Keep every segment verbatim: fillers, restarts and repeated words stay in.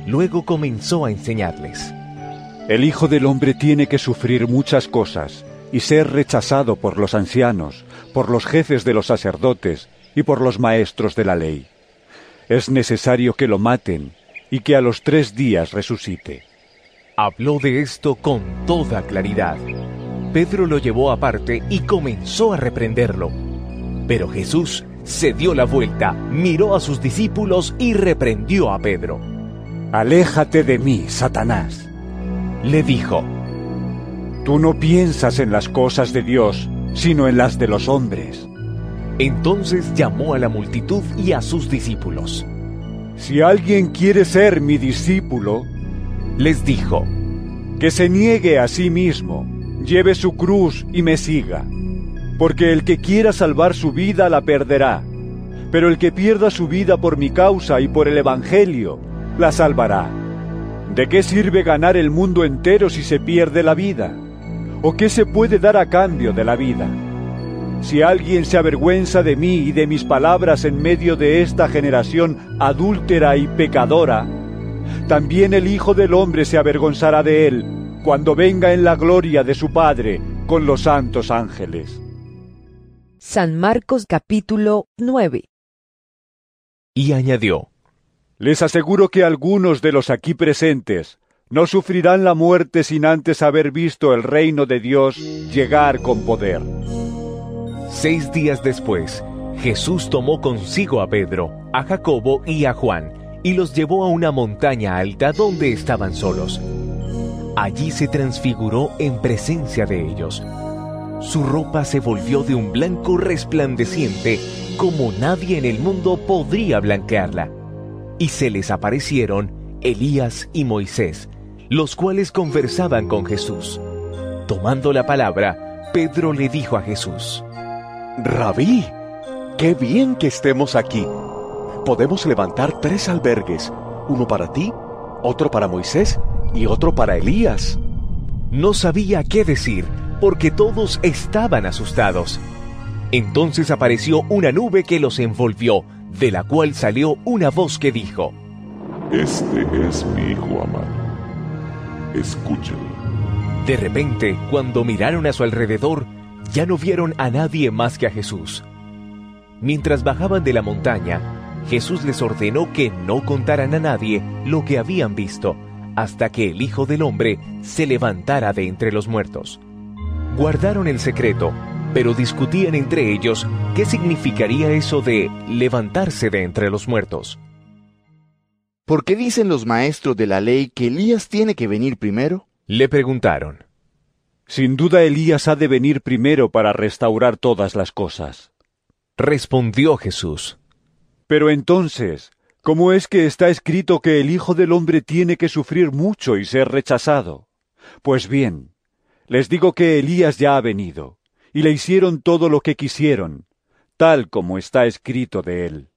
Luego comenzó a enseñarles. El Hijo del Hombre tiene que sufrir muchas cosas y ser rechazado por los ancianos, por los jefes de los sacerdotes y por los maestros de la ley. Es necesario que lo maten y que a los tres días resucite. Habló de esto con toda claridad. Pedro lo llevó aparte y comenzó a reprenderlo. Pero Jesús se dio la vuelta, miró a sus discípulos y reprendió a Pedro. «Aléjate de mí, Satanás», le dijo. «Tú no piensas en las cosas de Dios, sino en las de los hombres». Entonces llamó a la multitud y a sus discípulos. «Si alguien quiere ser mi discípulo», les dijo, «que se niegue a sí mismo, lleve su cruz y me siga. Porque el que quiera salvar su vida la perderá, pero el que pierda su vida por mi causa y por el Evangelio, la salvará. ¿De qué sirve ganar el mundo entero si se pierde la vida? ¿O qué se puede dar a cambio de la vida? Si alguien se avergüenza de mí y de mis palabras en medio de esta generación adúltera y pecadora, también el Hijo del Hombre se avergonzará de él cuando venga en la gloria de su Padre con los santos ángeles». San Marcos capítulo nueve. Y añadió, «Les aseguro que algunos de los aquí presentes no sufrirán la muerte sin antes haber visto el reino de Dios llegar con poder». Seis días después, Jesús tomó consigo a Pedro, a Jacobo y a Juan, y los llevó a una montaña alta donde estaban solos. Allí se transfiguró en presencia de ellos. Su ropa se volvió de un blanco resplandeciente, como nadie en el mundo podría blanquearla. Y se les aparecieron Elías y Moisés, los cuales conversaban con Jesús. Tomando la palabra, Pedro le dijo a Jesús: «Rabí, qué bien que estemos aquí. Podemos levantar tres albergues, uno para ti, otro para Moisés y otro para Elías». No sabía qué decir, porque todos estaban asustados. Entonces apareció una nube que los envolvió, de la cual salió una voz que dijo: «Este es mi Hijo amado. Escúchenlo». De repente, cuando miraron a su alrededor, ya no vieron a nadie más que a Jesús. Mientras bajaban de la montaña, Jesús les ordenó que no contaran a nadie lo que habían visto, hasta que el Hijo del Hombre se levantara de entre los muertos. Guardaron el secreto, pero discutían entre ellos qué significaría eso de levantarse de entre los muertos. ¿Por qué dicen los maestros de la ley que Elías tiene que venir primero?, le preguntaron. «Sin duda Elías ha de venir primero para restaurar todas las cosas», respondió Jesús. «Pero entonces, ¿cómo es que está escrito que el Hijo del Hombre tiene que sufrir mucho y ser rechazado? Pues bien, les digo que Elías ya ha venido, y le hicieron todo lo que quisieron, tal como está escrito de él».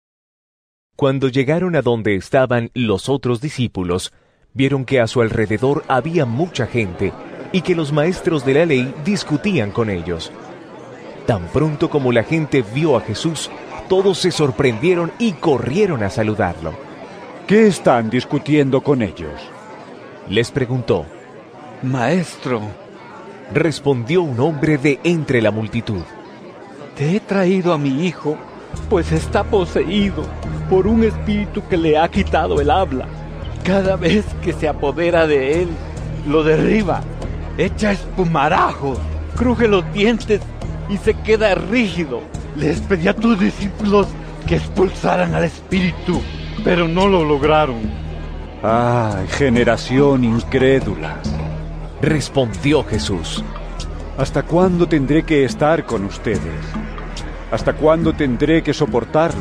Cuando llegaron a donde estaban los otros discípulos, vieron que a su alrededor había mucha gente, y que los maestros de la ley discutían con ellos. Tan pronto como la gente vio a Jesús, todos se sorprendieron y corrieron a saludarlo. «¿Qué están discutiendo con ellos?», les preguntó. «Maestro», respondió un hombre de entre la multitud, «te he traído a mi hijo, pues está poseído por un espíritu que le ha quitado el habla. Cada vez que se apodera de él, lo derriba, echa espumarajos, cruje los dientes y se queda rígido. Les pedí a tus discípulos que expulsaran al espíritu, pero no lo lograron». «¡Ay, generación incrédula!», respondió Jesús. «¿Hasta cuándo tendré que estar con ustedes? ¿Hasta cuándo tendré que soportarlos?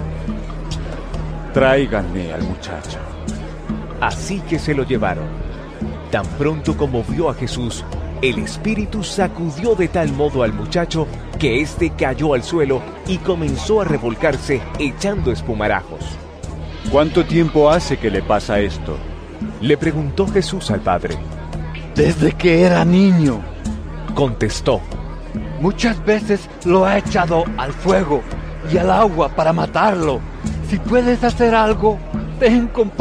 Tráiganme al muchacho». Así que se lo llevaron. Tan pronto como vio a Jesús, el espíritu sacudió de tal modo al muchacho que éste cayó al suelo y comenzó a revolcarse echando espumarajos. «¿Cuánto tiempo hace que le pasa esto?», le preguntó Jesús al padre. «Desde que era niño», contestó. «Muchas veces lo ha echado al fuego y al agua para matarlo. Si puedes hacer algo, ten compasión».